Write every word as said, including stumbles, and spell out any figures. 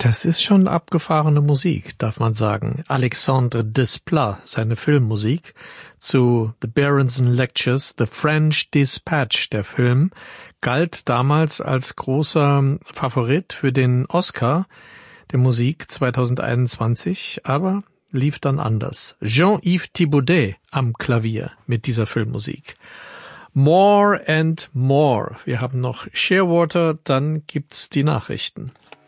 Das ist schon abgefahrene Musik, darf man sagen. Alexandre Desplat, seine Filmmusik zu The Berenson Lectures, The French Dispatch, der Film, galt damals als großer Favorit für den Oscar der Musik zweitausendeinundzwanzig, aber lief dann anders. Jean-Yves Thibaudet am Klavier mit dieser Filmmusik. More and More. Wir haben noch Shearwater, dann gibt's die Nachrichten.